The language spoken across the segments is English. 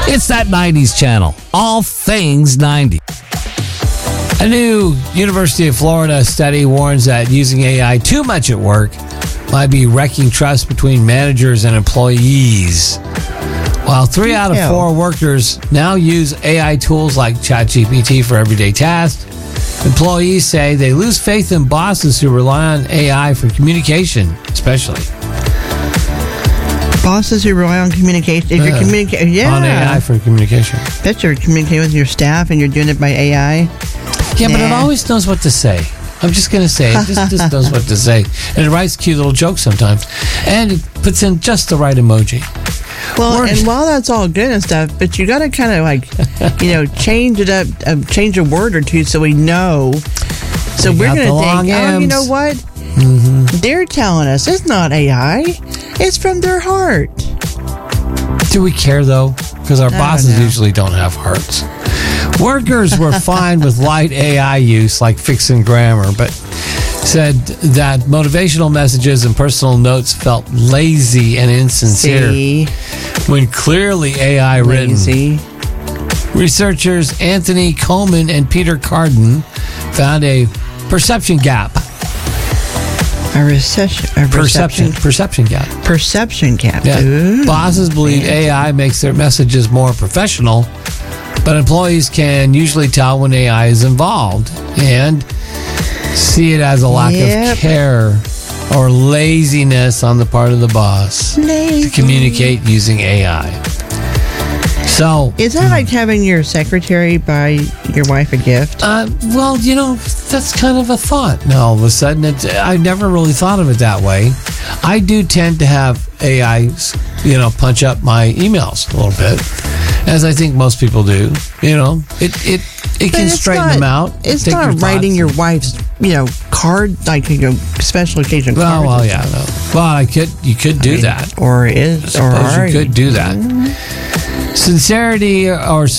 It's that 90s channel, all things 90s. A new University of Florida study warns that using AI too much at work might be wrecking trust between managers and employees. While 3 out of 4 workers now use AI tools like ChatGPT for everyday tasks, employees say they lose faith in bosses who rely on AI for communication, especially. Bosses who rely on communication. If you're communicating, on AI for communication. Bet you're communicating with your staff and you're doing it by AI. Yeah, but it always knows what to say. I'm just going to say it. Just knows what to say. And it writes cute little jokes sometimes. And it puts in just the right emoji. Well, and while that's all good and stuff, but you got to kind of like, change it up, change a word or two so we know. So we're going to think, oh, you know what? Mm-hmm. They're telling us it's not AI. It's from their heart. Do we care, though? Because our bosses usually don't have hearts. Workers were fine with light AI use, like fixing grammar, but said that motivational messages and personal notes felt lazy and insincere when clearly AI written. Researchers Anthony Coleman and Peter Carden found a perception gap. Perception gap. Perception gap. Yeah. Bosses believe AI makes their messages more professional, but employees can usually tell when AI is involved and see it as a lack of care or laziness on the part of the boss to communicate using AI. So, is that like having your secretary buy your wife a gift? Well, that's kind of a thought. Now, all of a sudden, I never really thought of it that way. I do tend to have AI, punch up my emails a little bit, as I think most people do. It can straighten them out. It's not writing your wife's, card, like special occasion card. Well, yeah. No. Well, you could do that, you could do that. Sincerity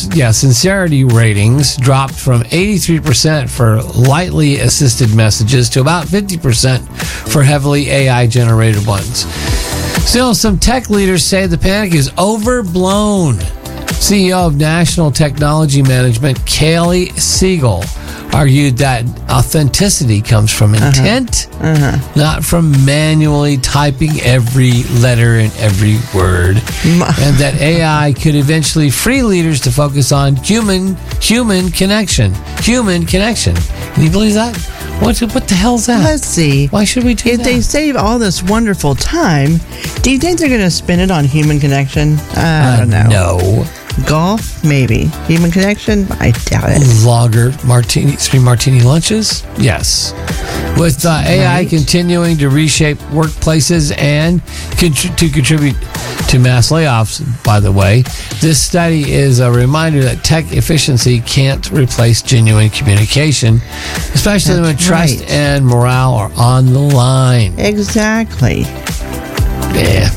ratings dropped from 83% for lightly assisted messages to about 50% for heavily AI-generated ones. Still, some tech leaders say the panic is overblown. CEO of National Technology Management, Kaylee Siegel, argued that authenticity comes from intent, not from manually typing every letter and every word, and that AI could eventually free leaders to focus on human connection. Human connection. Can you believe that? What the hell's that? Let's see. Why should we do that? If they save all this wonderful time, do you think they're going to spend it on human connection? I don't know. No. Golf, maybe. Human connection, I doubt it. Longer martini lunches, yes. With AI continuing to reshape workplaces and to contribute to mass layoffs, by the way, this study is a reminder that tech efficiency can't replace genuine communication, especially when trust and morale are on the line. Exactly. Yeah.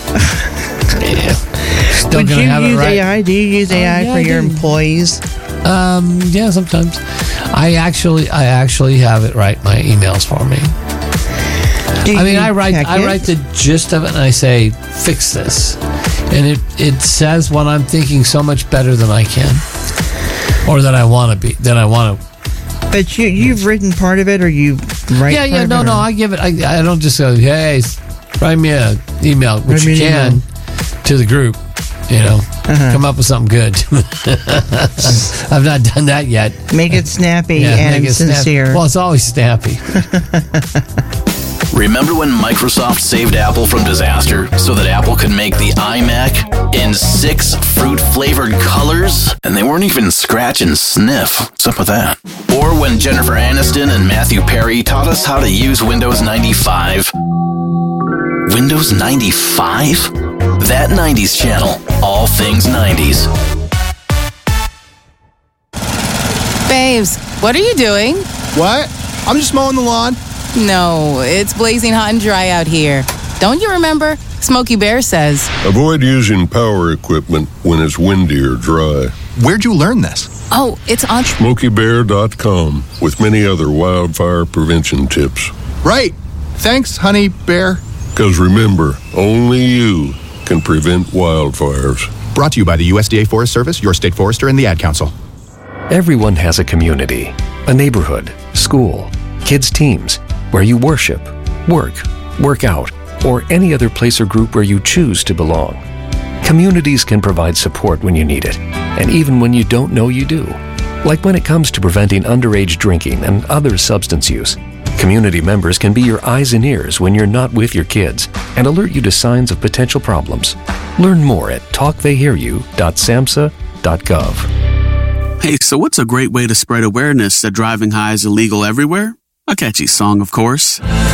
Would you use AI? Do you use AI for your employees? Yeah, sometimes. I actually have it write my emails for me. I write the gist of it and I say, fix this. And it says what I'm thinking so much better than I can. Or that I want to be. But you've written part of it or you write part of it? No, I give it, I don't just go, hey, write me an email, which you can, to the group. Come up with something good. I've not done that yet. Make it snappy and sincere. Well, it's always snappy. Remember when Microsoft saved Apple from disaster so that Apple could make the iMac in 6 fruit-flavored colors? And they weren't even scratch and sniff. What's up with that? Or when Jennifer Aniston and Matthew Perry taught us how to use Windows 95. Windows 95? That 90s channel. All things 90s. Babes, what are you doing? What? I'm just mowing the lawn. No, it's blazing hot and dry out here. Don't you remember? Smokey Bear says, avoid using power equipment when it's windy or dry. Where'd you learn this? Oh, it's on SmokeyBear.com with many other wildfire prevention tips. Right. Thanks, Honey Bear. Because remember, only you can prevent wildfires. Brought to you by the USDA Forest Service, your state forester, and the Ad Council. Everyone has a community, a neighborhood, school, kids' teams, where you worship, work out, or any other place or group where you choose to belong. Communities can provide support when you need it, and even when you don't know you do. Like when it comes to preventing underage drinking and other substance use. Community members can be your eyes and ears when you're not with your kids and alert you to signs of potential problems. Learn more at talktheyhearyou.samhsa.gov. Hey, so what's a great way to spread awareness that driving high is illegal everywhere? A catchy song, of course.